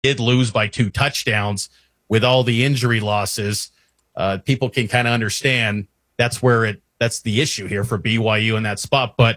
did lose by 2 touchdowns with all the injury losses. People can kind of understand that's the issue here for BYU in that spot. But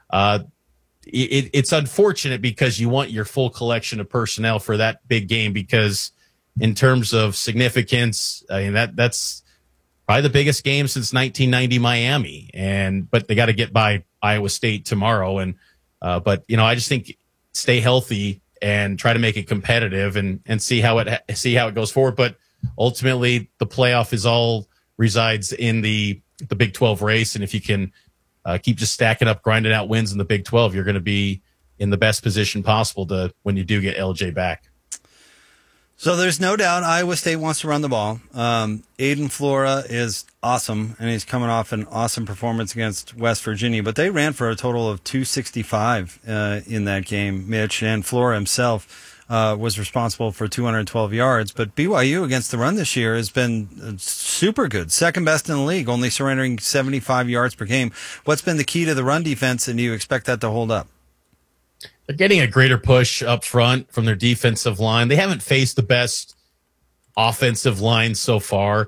it's unfortunate because you want your full collection of personnel for that big game, because in terms of significance, I mean, that's probably the biggest game since 1990 Miami. But they got to get by Iowa State tomorrow. But I just think stay healthy and try to make it competitive and see how it goes forward. But ultimately, the playoff resides in the Big 12 race, and if you can keep just stacking up, grinding out wins in the Big 12, you're going to be in the best position possible when you do get LJ back. So there's no doubt Iowa State wants to run the ball. Aiden Flora is awesome, and he's coming off an awesome performance against West Virginia. But they ran for a total of 265 in that game, Mitch, and Flora himself was responsible for 212 yards. But BYU against the run this year has been super good, second best in the league, only surrendering 75 yards per game. What's been the key to the run defense, and do you expect that to hold up? They're getting a greater push up front from their defensive line. They haven't faced the best offensive line so far.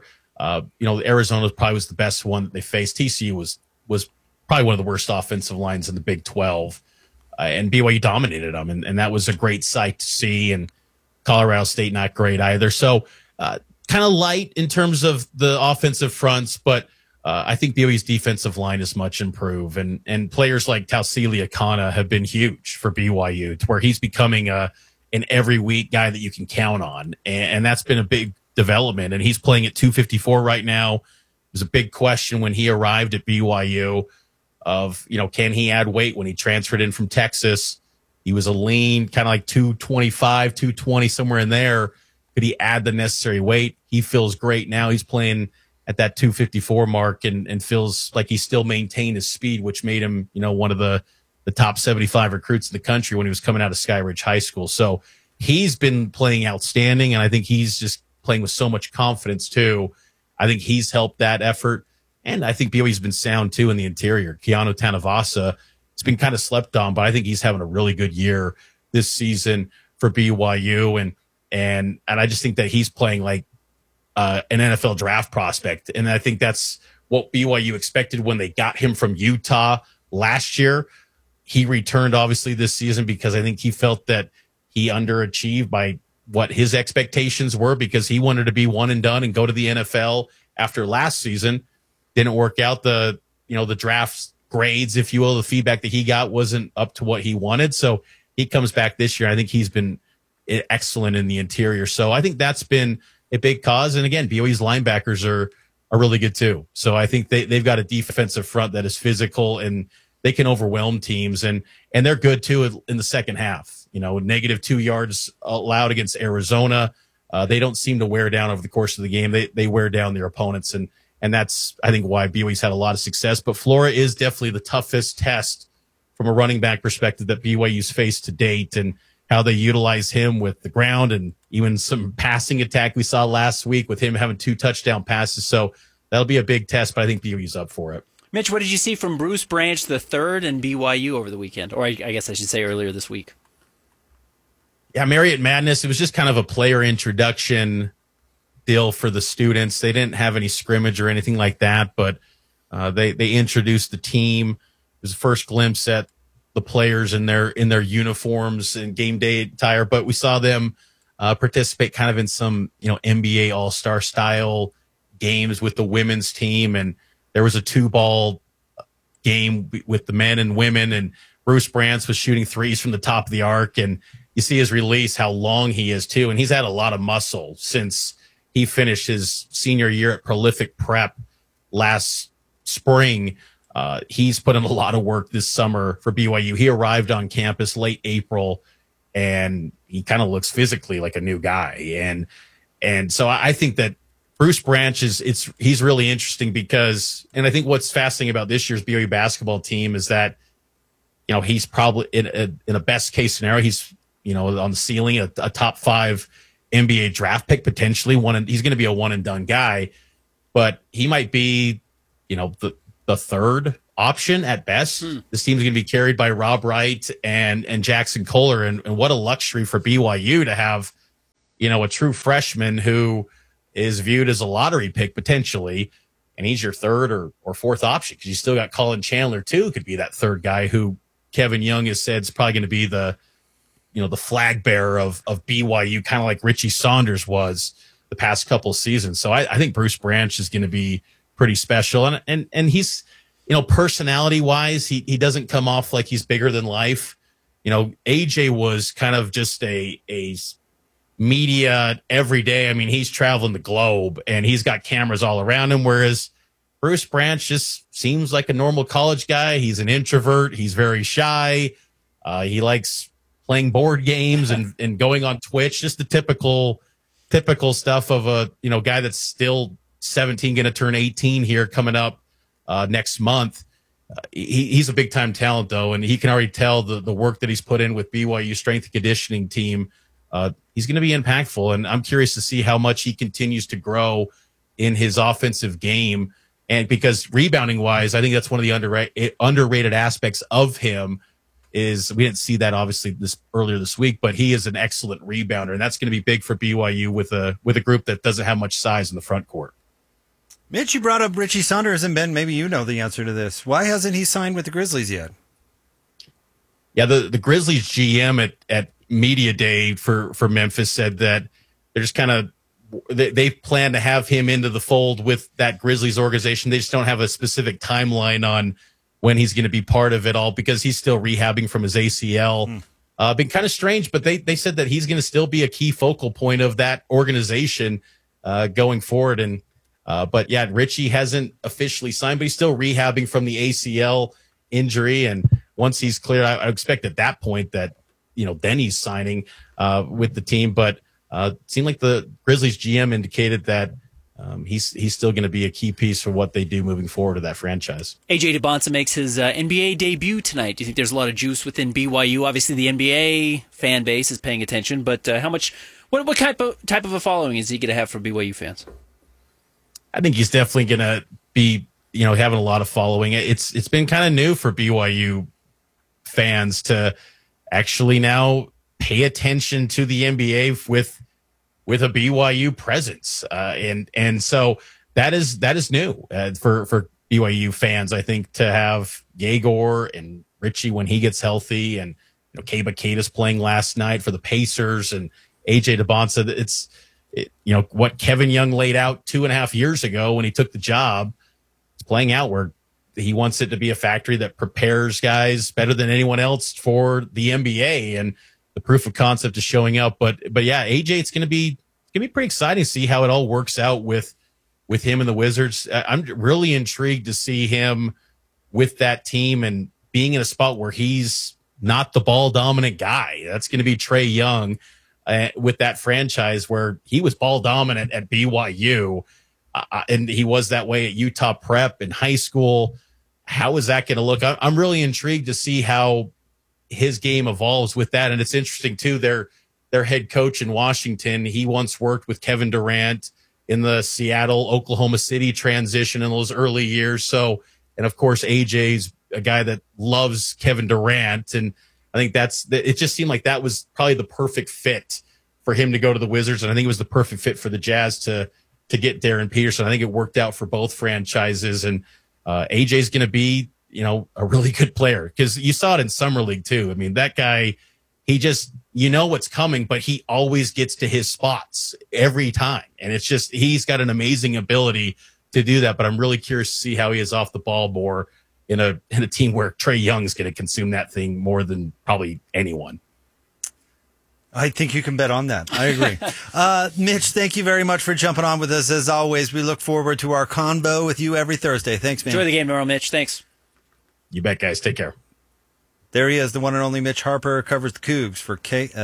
Arizona probably was the best one that they faced. TCU was probably one of the worst offensive lines in the Big 12. And BYU dominated them, and that was a great sight to see. And Colorado State, not great either. So kind of light in terms of the offensive fronts, but I think BYU's defensive line is much improved, and players like Tausili Akana have been huge for BYU, to where he's becoming an every week guy that you can count on, and that's been a big development. And he's playing at 254 right now. It was a big question when he arrived at BYU of, can he add weight? When he transferred in from Texas, he was a lean, kind of like 225, 220, somewhere in there. Could he add the necessary weight? He feels great now. He's playing at that 254 mark and feels like he still maintained his speed, which made him, one of the top 75 recruits in the country when he was coming out of Skyridge High School. So he's been playing outstanding, and I think he's just playing with so much confidence too. I think he's helped that effort, and I think BYU's been sound too in the interior. Keanu Tanavasa has been kind of slept on, but I think he's having a really good year this season for BYU, and I just think that he's playing like an NFL draft prospect. And I think that's what BYU expected when they got him from Utah last year. He returned obviously this season because I think he felt that he underachieved by what his expectations were, because he wanted to be one and done and go to the NFL after last season. Didn't work out. The draft grades, if you will, the feedback that he got wasn't up to what he wanted. So he comes back this year. I think he's been excellent in the interior. So I think that's been a big cause. And again, BYU's linebackers are really good too. So I think they've got a defensive front that is physical, and they can overwhelm teams, and they're good too in the second half. -2 yards allowed against Arizona. They don't seem to wear down over the course of the game. They wear down their opponents, and that's, I think, why BYU's had a lot of success. But Flora is definitely the toughest test from a running back perspective that BYU's faced to date, and how they utilize him with the ground and even some passing attack we saw last week with him having 2 touchdown passes. So that'll be a big test, but I think BYU's up for it. Mitch, what did you see from Bruce Branch III and BYU over the weekend? Or I guess I should say earlier this week. Yeah, Marriott Madness, it was just kind of a player introduction deal for the students. They didn't have any scrimmage or anything like that, but they introduced the team. It was the first glimpse at the players in their uniforms and game day attire, but we saw them participate kind of in some NBA All-Star style games with the women's team, and there was a 2-ball game with the men and women, and Bruce Brantz was shooting threes from the top of the arc, and you see his release, how long he is too, and he's had a lot of muscle since he finished his senior year at Prolific Prep last spring. He's put in a lot of work this summer for BYU. He arrived on campus late April, and he kind of looks physically like a new guy. And so I think that Bruce Branch he's really interesting because, and I think what's fascinating about this year's BYU basketball team is that, he's probably in a best case scenario, he's, on the ceiling, a top 5 NBA draft pick, potentially he's going to be a one and done guy, but he might be, the third option at best. This team's going to be carried by Rob Wright and Jackson Kohler. And what a luxury for BYU to have a true freshman who is viewed as a lottery pick potentially, and he's your third or fourth option because you still got Colin Chandler too, could be that third guy who Kevin Young has said is probably going to be the flag bearer of BYU, kind of like Richie Saunders was the past couple of seasons. So I think Bruce Branch is going to be pretty special, and he's, personality wise, he doesn't come off like he's bigger than life. AJ was kind of just a media every day. I mean, he's traveling the globe and he's got cameras all around him, whereas Bruce Branch just seems like a normal college guy. He's an introvert. He's very shy. He likes playing board games and going on Twitch, just the typical stuff of a guy that's still 17, going to turn 18 here coming up next month. He's a big time talent though, and he can already tell the work that he's put in with BYU strength and conditioning team. He's going to be impactful, and I'm curious to see how much he continues to grow in his offensive game. And because rebounding wise, I think that's one of the underrated aspects of him. Is we didn't see that obviously earlier this week, but he is an excellent rebounder, and that's going to be big for BYU with a group that doesn't have much size in the front court. Mitch, you brought up Richie Saunders, and Ben, maybe you know the answer to this. Why hasn't he signed with the Grizzlies yet? Yeah, the Grizzlies GM at Media Day for Memphis said that they're just kind of they plan to have him into the fold with that Grizzlies organization. They just don't have a specific timeline on when he's going to be part of it all because he's still rehabbing from his ACL. Been kind of strange, but they said that he's going to still be a key focal point of that organization going forward. And but yeah, Richie hasn't officially signed, but he's still rehabbing from the ACL injury. And once he's cleared, I expect at that point that then he's signing with the team. But it seemed like the Grizzlies GM indicated that he's still going to be a key piece for what they do moving forward to that franchise. AJ DeBonsa makes his NBA debut tonight. Do you think there's a lot of juice within BYU? Obviously, the NBA fan base is paying attention, but how much? What type of a following is he going to have for BYU fans? I think he's definitely going to be having a lot of following. It's been kind of new for BYU fans to actually now pay attention to the NBA with a BYU presence. And so that is new for BYU fans, I think, to have Yegor and Richie when he gets healthy, and Keba Keita's playing last night for the Pacers, and AJ DeBonsa. It's what Kevin Young laid out 2.5 years ago when he took the job. It's playing out where he wants it to be a factory that prepares guys better than anyone else for the NBA, and the proof of concept is showing up. But yeah, AJ, it's going to be pretty exciting to see how it all works out with him and the Wizards. I'm really intrigued to see him with that team and being in a spot where he's not the ball dominant guy. That's going to be Trae Young with that franchise where he was ball dominant at BYU. And he was that way at Utah Prep in high school. How is that going to look? I'm really intrigued to see how his game evolves with that. And it's interesting too, their head coach in Washington, he once worked with Kevin Durant in the Seattle, Oklahoma City transition in those early years. So, and of course, AJ's a guy that loves Kevin Durant. And I think it just seemed like that was probably the perfect fit for him to go to the Wizards. And I think it was the perfect fit for the Jazz to get Darren Peterson. I think it worked out for both franchises. And AJ's going to be, a really good player, because you saw it in Summer League too. I mean, that guy, he just, what's coming, but he always gets to his spots every time. And it's just, he's got an amazing ability to do that. But I'm really curious to see how he is off the ball more in a team where Trae Young's going to consume that thing more than probably anyone. I think you can bet on that. I agree. Mitch, thank you very much for jumping on with us. As always, we look forward to our convo with you every Thursday. Thanks, man. Enjoy the game tomorrow, Mitch. Thanks. You bet, guys. Take care. There he is, the one and only Mitch Harper, covers the Cougs for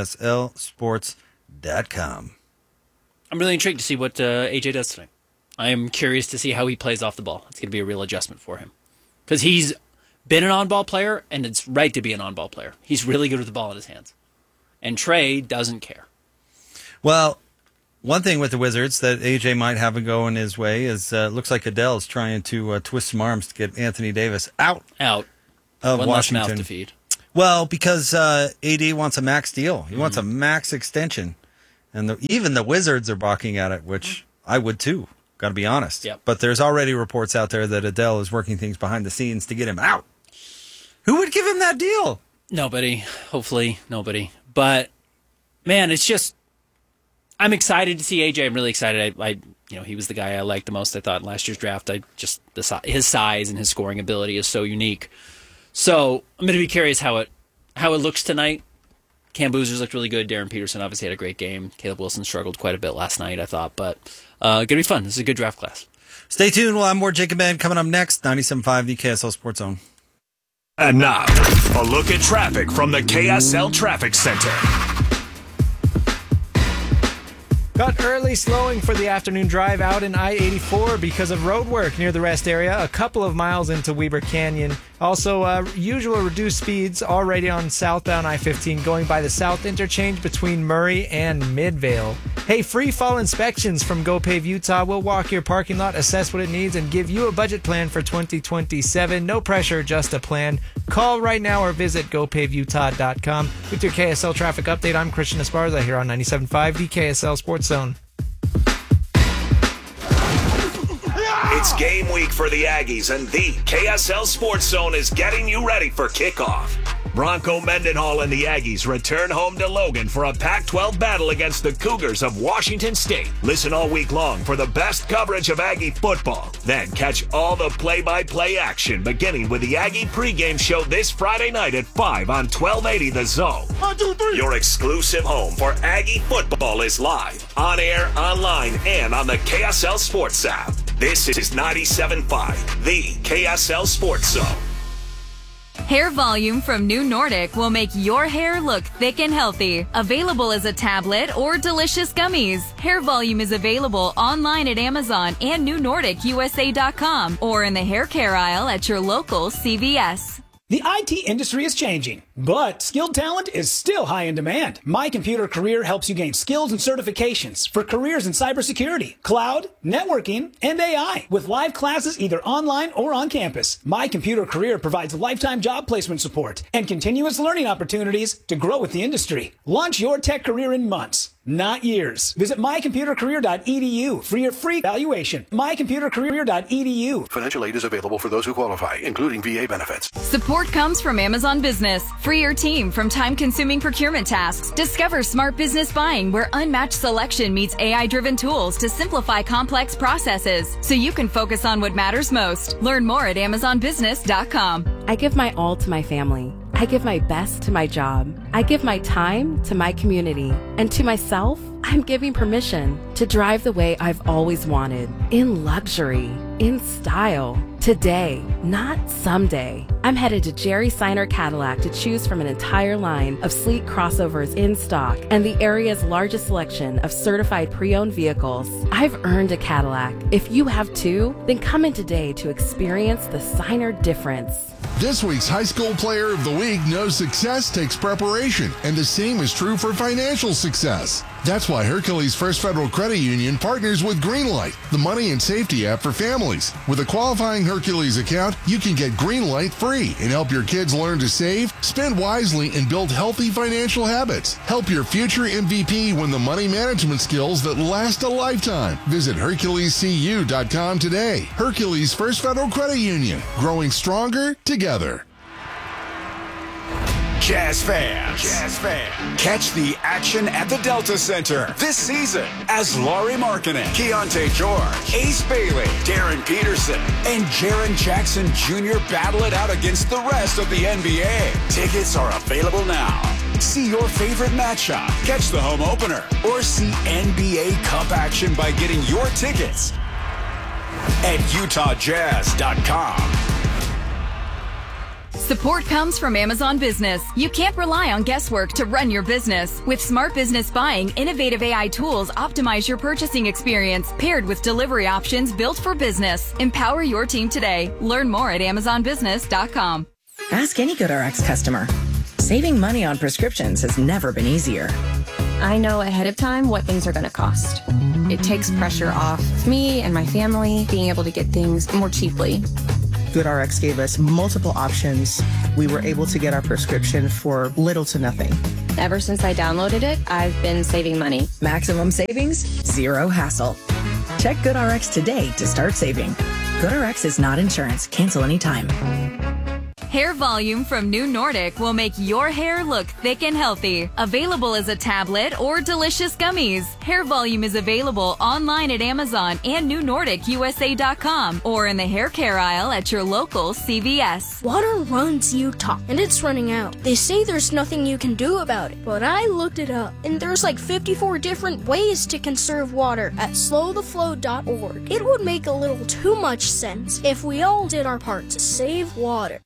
KSLSports.com. I'm really intrigued to see what AJ does tonight. I am curious to see how he plays off the ball. It's going to be a real adjustment for him, because he's been an on-ball player, and it's right to be an on-ball player. He's really good with the ball in his hands. And Trae doesn't care. Well, one thing with the Wizards that AJ might have a go in his way is looks like Adele's trying to twist some arms to get Anthony Davis out of Washington. Less mouth to feed. Well, because AD wants a max deal. He wants a max extension. And even the Wizards are balking at it, which I would too. Got to be honest. Yep. But there's already reports out there that Adele is working things behind the scenes to get him out. Who would give him that deal? Nobody. Hopefully, nobody. But man, it's just. I'm excited to see AJ. I'm really excited. He was the guy I liked the most. I thought in last year's draft. His size and his scoring ability is so unique. So I'm going to be curious how it looks tonight. Cam Boozers looked really good. Darren Peterson obviously had a great game. Caleb Wilson struggled quite a bit last night, I thought, but going to be fun. This is a good draft class. Stay tuned. We'll have more Jacob Ben coming up next. 97.5, the KSL Sports Zone. And now, a look at traffic from the KSL Traffic Center. Got early slowing for the afternoon drive out in I-84 because of road work near the rest area, a couple of miles into Weber Canyon. Also, usual reduced speeds already on southbound I-15 going by the south interchange between Murray and Midvale. Hey, free fall inspections from GoPave Utah. We'll walk your parking lot, assess what it needs, and give you a budget plan for 2027. No pressure, just a plan. Call right now or visit GoPaveUtah.com. With your KSL traffic update, I'm Christian Esparza here on 97.5, the KSL Sports Zone. It's game week for the Aggies, and the KSL Sports Zone is getting you ready for kickoff. Bronco Mendenhall and the Aggies return home to Logan for a Pac-12 battle against the Cougars of Washington State. Listen all week long for the best coverage of Aggie football. Then catch all the play-by-play action, beginning with the Aggie pregame show this Friday night at 5 on 1280 The Zone. 1, 2, 3. Your exclusive home for Aggie football is live, on air, online, and on the KSL Sports app. This is 97.5, the KSL Sports Zone. Hair Volume from New Nordic will make your hair look thick and healthy. Available as a tablet or delicious gummies. Hair Volume is available online at Amazon and NewNordicUSA.com or in the hair care aisle at your local CVS. The IT industry is changing, but skilled talent is still high in demand. My Computer Career helps you gain skills and certifications for careers in cybersecurity, cloud, networking, and AI with live classes either online or on campus. My Computer Career provides lifetime job placement support and continuous learning opportunities to grow with the industry. Launch your tech career in months, not years. Visit mycomputercareer.edu for your free evaluation. mycomputercareer.edu. Financial aid is available for those who qualify, including VA benefits. Support comes from Amazon Business. Free your team from time-consuming procurement tasks. Discover smart business buying where unmatched selection meets AI-driven tools to simplify complex processes so you can focus on what matters most. Learn more at AmazonBusiness.com. I give my all to my family. I give my best to my job. I give my time to my community. And to myself, I'm giving permission to drive the way I've always wanted. In luxury, in style. Today, not someday. I'm headed to Jerry Seiner Cadillac to choose from an entire line of sleek crossovers in stock and the area's largest selection of certified pre-owned vehicles. I've earned a Cadillac. If you have too, then come in today to experience the Seiner difference. This week's High School Player of the Week knows success takes preparation, and the same is true for financial success. That's why Hercules First Federal Credit Union partners with Greenlight, the money and safety app for families. With a qualifying Hercules account, you can get Greenlight free and help your kids learn to save, spend wisely, and build healthy financial habits. Help your future MVP win the money management skills that last a lifetime. Visit HerculesCU.com today. Hercules First Federal Credit Union, growing stronger together. Jazz fans, catch the action at the Delta Center this season as Lauri Markkanen, Keontae George, Ace Bailey, Darren Peterson, and Jaren Jackson Jr. battle it out against the rest of the NBA. Tickets are available now. See your favorite matchup, catch the home opener, or see NBA Cup action by getting your tickets at UtahJazz.com. Support comes from Amazon Business. You can't rely on guesswork to run your business. With smart business buying, innovative AI tools optimize your purchasing experience, paired with delivery options built for business. Empower your team today. Learn more at AmazonBusiness.com. Ask any GoodRx customer. Saving money on prescriptions has never been easier. I know ahead of time what things are going to cost. It takes pressure off me and my family being able to get things more cheaply. GoodRx gave us multiple options. We were able to get our prescription for little to nothing. Ever since I downloaded it, I've been saving money. Maximum savings, zero hassle. Check GoodRx today to start saving. GoodRx is not insurance. Cancel anytime. Hair Volume from New Nordic will make your hair look thick and healthy. Available as a tablet or delicious gummies. Hair Volume is available online at Amazon and NewNordicUSA.com or in the hair care aisle at your local CVS. Water runs Utah, and it's running out. They say there's nothing you can do about it, but I looked it up, and there's like 54 different ways to conserve water at slowtheflow.org. It would make a little too much sense if we all did our part to save water.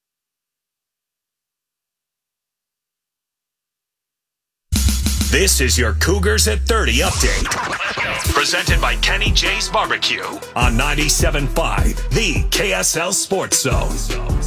This is your Cougars at 30 update. Presented by Kenny J's Barbecue on 97.5, the KSL Sports Zone.